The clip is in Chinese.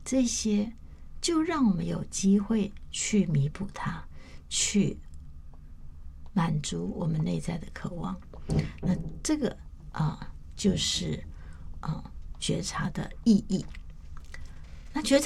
这些就让我们有机会去弥补它，去满足我们内在的渴望。那这个就是觉察的意义。那觉察